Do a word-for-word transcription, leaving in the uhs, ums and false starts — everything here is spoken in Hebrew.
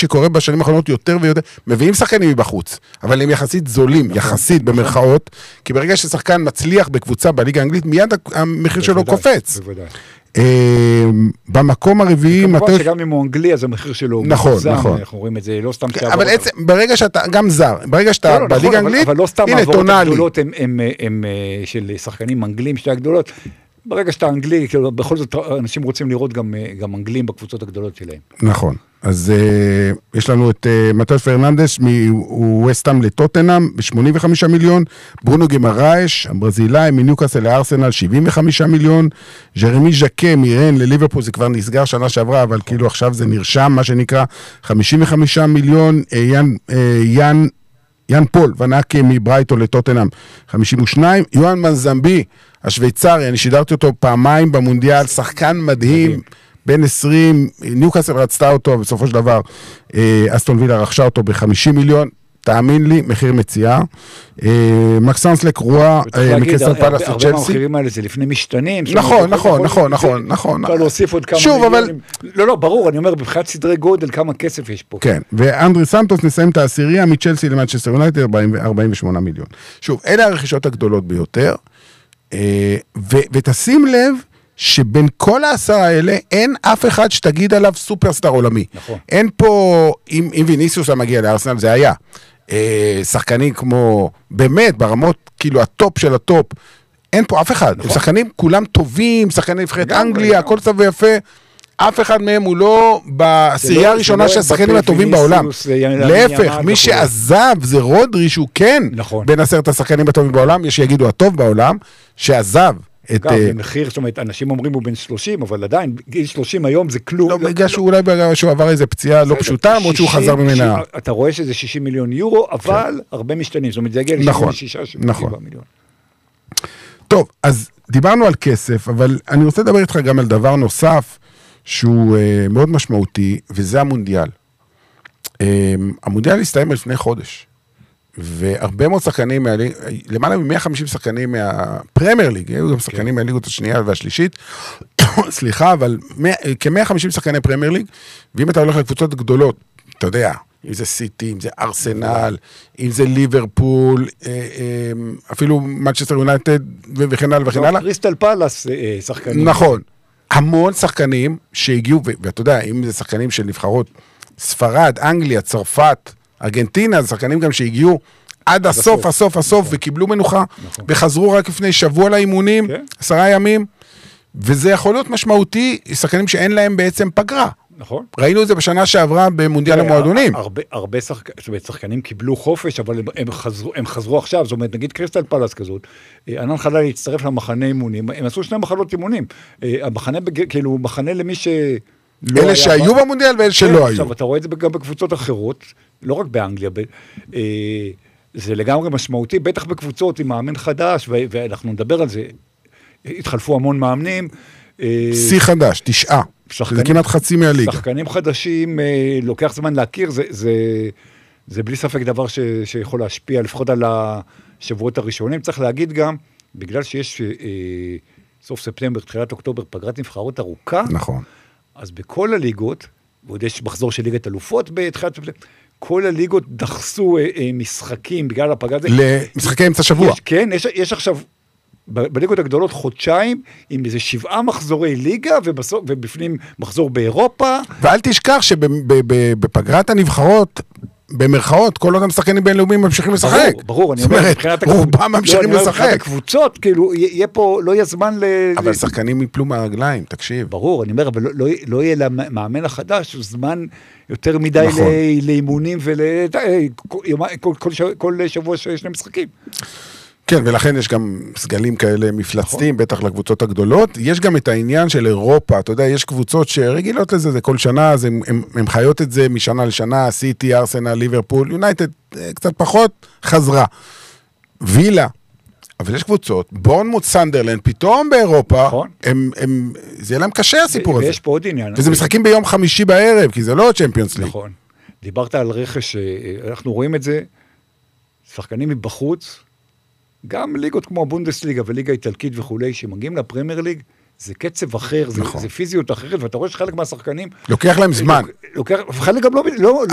שקורה בשנים האחרונות יותר ויותר, מביאים שחקנים מבחוץ, אבל הם יחסית זולים, יחסית במרכאות, כי ברגע ששחקן מצליח בקבוצה בליגה האנגלית, מיד המחיר שלו קופץ. במקום הרביעי... כמובן שגם אם הוא אנגלי, אז המחיר שלו הוא נכון, נכון. אנחנו רואים את זה, לא סתם... אבל בעצם, ברגע שאתה, גם זר, ברגע שאתה בליגה האנגלית, אבל לא סתם העברות הגדולות הם של שחקנים אנגלים, שתי הגדולות, ברגע שאתה אנגלי, בכל זאת אנשים רוצים לראות גם אנגלים בקבוצות הגדולות שלהם. נכון. אז uh, יש לנו את uh, מתאוס פרננדס מווסטהאם לטוטנהאם ב-שמונים וחמישה מיליון, ברונו גימרייש, הברזילאי מניוקאסל לארסנל שבעים וחמישה מיליון, ג'רמי ז'קה מרן לליברפול, זה כבר נסגר שנה שעברה, אבל כאילו עכשיו זה נרשם, מה שנקרא, חמישים וחמישה מיליון, uh, יאן, uh, יאן, יאן פול ונאקה מברייטון לטוטנהאם חמישים ושניים, יואן מנזמבי, השוויצרי, אני שידרתי אותו פעמיים במונדיאל, שחקן מדהים, בין עשרים, ניוקאסל רצתה אותו, בסופו של דבר, אסטון וילה רכשה אותו ב-חמישים מיליון, תאמין לי, מחיר מציאה. מקסנס לקרואה, מקריסטל פלאס וצ'לסי. הרבה מהמחירים האלה זה לפני משתנים. נכון, נכון, נכון, נכון, נכון. אפשר להוסיף עוד כמה שוב, אבל... לא, לא, ברור, אני אומר, בבחינת סדרי גודל, כמה כסף יש פה. כן, ואנדרי סנטוס נסיים את העשירייה, מצ'לסי למנצ'סטר יונייטד, ארבעים ושמונה מיליון. שוב, אלה הרכישות הגדולות ביותר, ותשים לב, שבין כל העשרה האלה, אין אף אחד שתגיד עליו סופרסטאר עולמי. נכון. אין פה, אם, אם ויניסיוס מגיע לארסנל, זה היה. אה, שחקנים כמו, באמת, ברמות, כאילו, הטופ של הטופ, אין פה אף אחד. נכון. שחקנים כולם טובים, שחקני נבחרת אנגליה, הכל טוב ויפה, אף אחד מהם הוא לא בעשירייה הראשונה של השחקנים הטובים בעולם. להפך, מי שעזב זה רודרי, שהוא כן בין עשרת השחקנים הטובים בעולם, יש שיגידו הטוב בעולם, שעזב. אגב, במחיר, זאת אומרת, אנשים אומרים הוא בן שלושים, אבל עדיין, גיל שלושים היום זה כלום. לא, בגלל שהוא אולי בגלל שהוא עבר איזה פציעה לא פשוטה, או שהוא חזר ממנה. אתה רואה שזה שישים מיליון יורו, אבל הרבה משתנים, זאת אומרת, זה יגיע ל-שבעים ושישה שבעים ושבעה מיליון. טוב, אז דיברנו על כסף, אבל אני רוצה לדבר איתך גם על דבר נוסף, שהוא מאוד משמעותי, וזה המונדיאל. המונדיאל הסתיים לפני חודש. והרבה מאוד שחקנים, למעלה מ-מאה וחמישים שחקנים מהפרמייר ליג, היו גם שחקנים מהליגות השנייה והשלישית, סליחה, אבל כ-מאה וחמישים שחקני פרמייר ליג, ואם אתה הולך לקבוצות גדולות, אתה יודע, אם זה סיטי, אם זה ארסנל, אם זה ליברפול, אפילו מנצ'סטר יונייטד וכן הלאה וכן הלאה. קריסטל פלאס שחקנים. נכון, המון שחקנים שהגיעו, ואתה יודע, אם זה שחקנים של נבחרות ספרד, אנגליה, צרפת, ארגנטינה, זה שחקנים גם שהגיעו עד הסוף, הסוף, הסוף, וקיבלו מנוחה, וחזרו רק לפני שבוע לאימונים, עשרה ימים, וזה יכול להיות משמעותי, שחקנים שאין להם בעצם פגרה. נכון. ראינו את זה בשנה שעברה במונדיאל המועדונים. הרבה שחקנים קיבלו חופש, אבל הם חזרו עכשיו, זאת אומרת, נגיד קריסטל פלאס כזאת, ענן חלל להצטרף למחנה אימונים, הם עשו שני מחנות אימונים, המחנה, כאילו, מחנה למי ש... אלה שהיו במונדיאל ואלה שלא היו. עכשיו, אתה רואה את זה גם בקבוצות אחרות, לא רק באנגליה, זה לגמרי משמעותי, בטח בקבוצות עם מאמן חדש, ואנחנו נדבר על זה, התחלפו המון מאמנים. שיא חדש, תשעה, זה כמעט חצי מהליגה. שחקנים חדשים, לוקח זמן להכיר, זה בלי ספק דבר שיכול להשפיע, לפחות על השבועות הראשונים. צריך להגיד גם, בגלל שיש סוף ספטמבר, תחילת אוקטובר, פגרת נבחרות ארוכה, נכון. אז בכל הליגות, ועוד יש מחזור של ליגת אלופות בתחילת ספטמבר, כל הליגות דחסו אה, אה, משחקים בגלל הפגרה הזה. למשחקי אמצע שבוע. יש, כן, יש, יש עכשיו, ב- בליגות הגדולות חודשיים, עם איזה שבעה מחזורי ליגה, ובסוף, ובפנים מחזור באירופה. ואל תשכח שבפגרת הנבחרות, במרכאות, כל אותם שחקנים בינלאומיים ממשיכים לשחק. ברור, ברור, אני אומר, מבחינת רובם ממשיכים לשחק. מבחינת הקבוצות, כאילו, יהיה פה, לא יהיה זמן ל... אבל שחקנים יפלו מהרגליים, תקשיב. ברור, אני אומר, אבל לא, לא יהיה למאמן החדש, זמן יותר מדי לאימונים כל שבוע שיש להם משחקים. כן, ולכן יש גם סגלים כאלה מפלצתיים, בטח לקבוצות הגדולות. יש גם את העניין של אירופה, אתה יודע, יש קבוצות שרגילות לזה, זה כל שנה, אז הם, הם, הם חיות את זה משנה לשנה, סיטי, ארסנל, ליברפול, יונייטד, קצת פחות, חזרה. וילה, אבל יש קבוצות, בורנמוט, סנדרלנד, פתאום באירופה, נכון. הם, הם, זה יהיה להם קשה הסיפור הזה. ויש פה עוד עניין. וזה משחקים ביום חמישי בערב, כי זה לא צ'מפיונס ליג. נכון. דיברת על רכש, אנחנו רואים את זה, שחקנים מבחוץ, גם ליגות כמו הבונדסליגה וליגה איטלקית וכולי, שמגיעים לפרמייר ליג, זה קצב אחר, זה, נכון. זה פיזיות אחרת, ואתה רואה שחלק מהשחקנים... לוקח להם זמן. לוקח, חלק גם לא... לא